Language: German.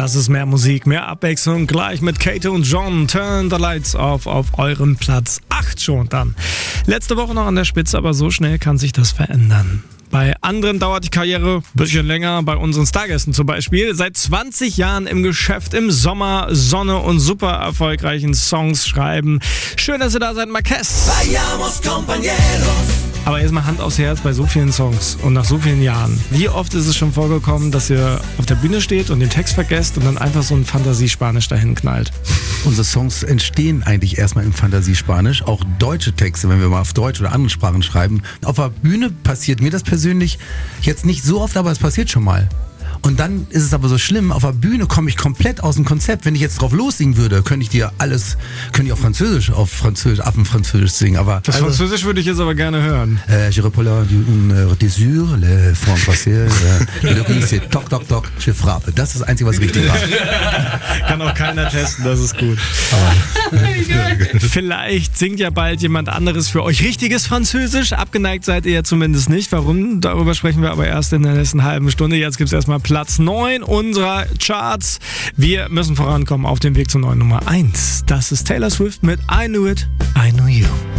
Das ist mehr Musik, mehr Abwechslung. Gleich mit Kate und John. Turn the Lights Off auf eurem Platz 8 schon dann. Letzte Woche noch an der Spitze, aber so schnell kann sich das verändern. Bei anderen dauert die Karriere ein bisschen länger, bei unseren Stargästen zum Beispiel. Seit 20 Jahren im Geschäft, im Sommer, Sonne und super erfolgreichen Songs schreiben. Schön, dass ihr da seid, Marquez. Aber erstmal Hand aufs Herz bei so vielen Songs und nach so vielen Jahren. Wie oft ist es schon vorgekommen, dass ihr auf der Bühne steht und den Text vergesst und dann einfach so ein Fantasiespanisch dahin knallt? Unsere Songs entstehen eigentlich erstmal im Fantasiespanisch. Auch deutsche Texte, wenn wir mal auf Deutsch oder andere Sprachen schreiben. Auf der Bühne passiert mir das persönlich jetzt nicht so oft, aber es passiert schon mal. Und dann ist es aber so schlimm, auf der Bühne komme ich komplett aus dem Konzept. Wenn ich jetzt drauf lossingen würde, könnte ich auf Französisch singen. Aber das Französisch würde ich jetzt aber gerne hören. Je reprends un désir, le franc passé, le riz, c'est toc toc toc, je frappe. Das ist das Einzige, was richtig war. Kann auch keiner testen, das ist gut. Vielleicht singt ja bald jemand anderes für euch richtiges Französisch. Abgeneigt seid ihr ja zumindest nicht. Warum? Darüber sprechen wir aber erst in der nächsten halben Stunde. Jetzt gibt es erstmal Platz 9 unserer Charts. Wir müssen vorankommen auf dem Weg zur neuen Nummer 1. Das ist Taylor Swift mit I Knew It, I Knew You.